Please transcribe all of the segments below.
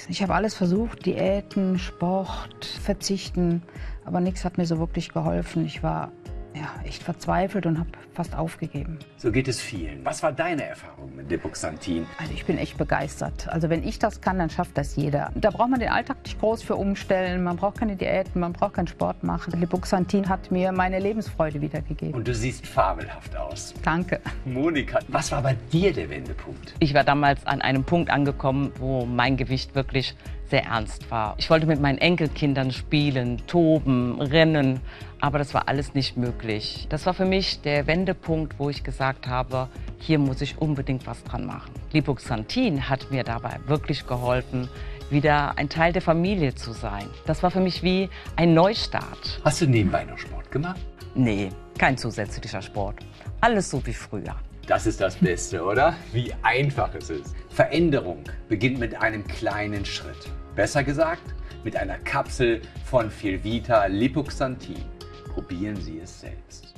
Ich habe alles versucht, Diäten, Sport, Verzichten, aber nichts hat mir so wirklich geholfen. Ich war echt verzweifelt und habe fast aufgegeben. So geht es vielen. Was war deine Erfahrung mit Lipoxantin? Also ich bin echt begeistert. Also wenn ich das kann, dann schafft das jeder. Da braucht man den Alltag nicht groß für umstellen. Man braucht keine Diäten, man braucht keinen Sport machen. Lipoxantin hat mir meine Lebensfreude wiedergegeben. Und du siehst fabelhaft aus. Danke. Monika, was war bei dir der Wendepunkt? Ich war damals an einem Punkt angekommen, wo mein Gewicht wirklich sehr ernst war. Ich wollte mit meinen Enkelkindern spielen, toben, rennen, aber das war alles nicht möglich. Das war für mich der Wendepunkt, wo ich gesagt habe, hier muss ich unbedingt was dran machen. Lipoxantin hat mir dabei wirklich geholfen, wieder ein Teil der Familie zu sein. Das war für mich wie ein Neustart. Hast du nebenbei noch Sport gemacht? Nee, kein zusätzlicher Sport. Alles so wie früher. Das ist das Beste, oder? Wie einfach es ist. Veränderung beginnt mit einem kleinen Schritt. Besser gesagt, mit einer Kapsel von Filvita Lipoxantin. Probieren Sie es selbst.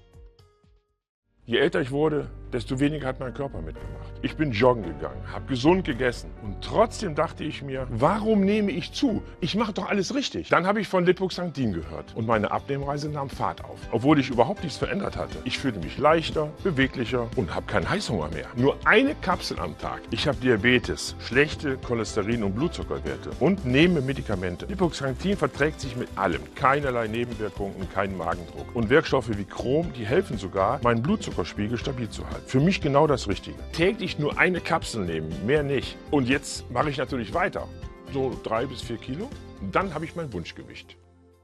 Je älter ich wurde, desto weniger hat mein Körper mitgemacht. Ich bin joggen gegangen, habe gesund gegessen und trotzdem dachte ich mir, warum nehme ich zu? Ich mache doch alles richtig. Dann habe ich von Lipoxantin gehört und meine Abnehmreise nahm Fahrt auf. Obwohl ich überhaupt nichts verändert hatte. Ich fühlte mich leichter, beweglicher und habe keinen Heißhunger mehr. Nur eine Kapsel am Tag. Ich habe Diabetes, schlechte Cholesterin- und Blutzuckerwerte und nehme Medikamente. Lipoxantin verträgt sich mit allem. Keinerlei Nebenwirkungen, keinen Magendruck. Und Wirkstoffe wie Chrom, die helfen sogar, meinen Blutzuckerspiegel stabil zu halten. Für mich genau das Richtige. Täglich nur eine Kapsel nehmen, mehr nicht. Und jetzt mache ich natürlich weiter. So 3 bis 4 Kilo. Und dann habe ich mein Wunschgewicht.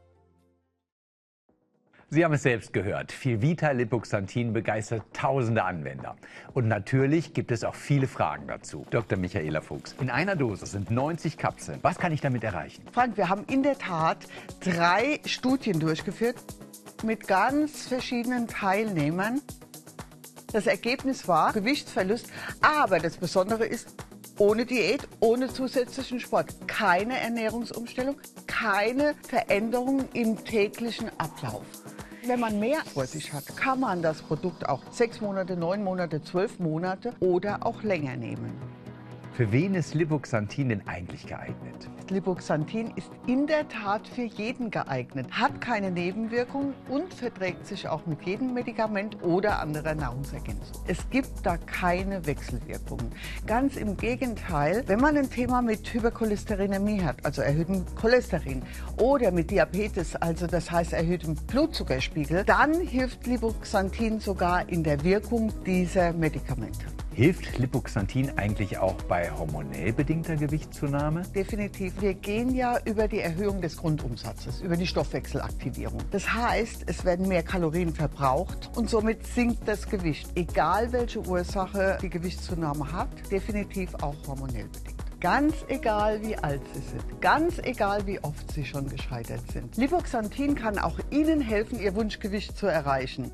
Sie haben es selbst gehört. Filvita Lipoxantin begeistert tausende Anwender. Und natürlich gibt es auch viele Fragen dazu. Dr. Michaela Fuchs, in einer Dose sind 90 Kapseln. Was kann ich damit erreichen? Frank, wir haben in der Tat 3 Studien durchgeführt mit ganz verschiedenen Teilnehmern. Das Ergebnis war Gewichtsverlust, aber das Besondere ist, ohne Diät, ohne zusätzlichen Sport, keine Ernährungsumstellung, keine Veränderungen im täglichen Ablauf. Wenn man mehr vor sich hat, kann man das Produkt auch 6 Monate, 9 Monate, 12 Monate oder auch länger nehmen. Für wen ist Lipoxantin denn eigentlich geeignet? Lipoxantin ist in der Tat für jeden geeignet, hat keine Nebenwirkungen und verträgt sich auch mit jedem Medikament oder anderer Nahrungsergänzung. Es gibt da keine Wechselwirkungen. Ganz im Gegenteil, wenn man ein Thema mit Hypercholesterinämie hat, also erhöhtem Cholesterin, oder mit Diabetes, also das heißt erhöhtem Blutzuckerspiegel, dann hilft Lipoxantin sogar in der Wirkung dieser Medikamente. Hilft Lipoxantin eigentlich auch bei hormonell bedingter Gewichtszunahme? Definitiv. Wir gehen ja über die Erhöhung des Grundumsatzes, über die Stoffwechselaktivierung. Das heißt, es werden mehr Kalorien verbraucht und somit sinkt das Gewicht. Egal welche Ursache die Gewichtszunahme hat, definitiv auch hormonell bedingt. Ganz egal, wie alt Sie sind, ganz egal, wie oft Sie schon gescheitert sind. Lipoxantin kann auch Ihnen helfen, Ihr Wunschgewicht zu erreichen.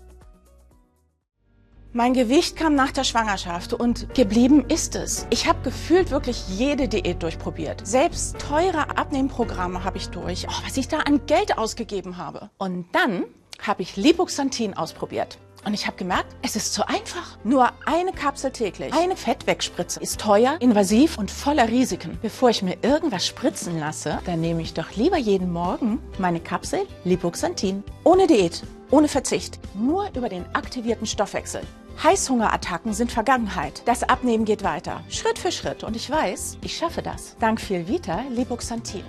Mein Gewicht kam nach der Schwangerschaft und geblieben ist es. Ich habe gefühlt wirklich jede Diät durchprobiert. Selbst teure Abnehmprogramme habe ich durch. Oh, was ich da an Geld ausgegeben habe. Und dann habe ich Lipoxantin ausprobiert. Und ich habe gemerkt, es ist so einfach. Nur eine Kapsel täglich, eine Fettwegspritze ist teuer, invasiv und voller Risiken. Bevor ich mir irgendwas spritzen lasse, dann nehme ich doch lieber jeden Morgen meine Kapsel Lipoxantin. Ohne Diät, ohne Verzicht, nur über den aktivierten Stoffwechsel. Heißhungerattacken sind Vergangenheit. Das Abnehmen geht weiter, Schritt für Schritt. Und ich weiß, ich schaffe das. Dank Filvita Lipoxantin.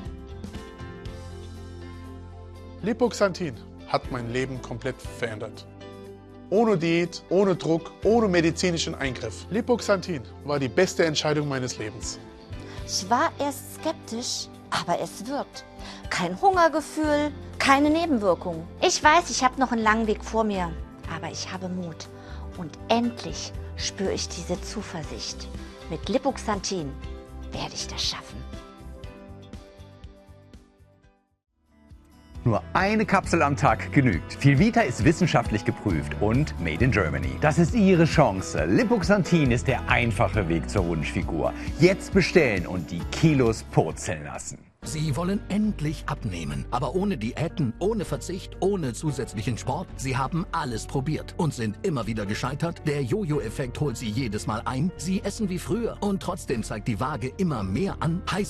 Lipoxantin hat mein Leben komplett verändert. Ohne Diät, ohne Druck, ohne medizinischen Eingriff. Lipoxantin war die beste Entscheidung meines Lebens. Ich war erst skeptisch, aber es wirkt. Kein Hungergefühl, keine Nebenwirkungen. Ich weiß, ich habe noch einen langen Weg vor mir, aber ich habe Mut. Und endlich spüre ich diese Zuversicht. Mit Lipoxantin werde ich das schaffen. Nur eine Kapsel am Tag genügt. Filvita ist wissenschaftlich geprüft und made in Germany. Das ist Ihre Chance. Lipoxantin ist der einfache Weg zur Wunschfigur. Jetzt bestellen und die Kilos purzeln lassen. Sie wollen endlich abnehmen, aber ohne Diäten, ohne Verzicht, ohne zusätzlichen Sport. Sie haben alles probiert und sind immer wieder gescheitert. Der Jojo-Effekt holt Sie jedes Mal ein. Sie essen wie früher und trotzdem zeigt die Waage immer mehr an.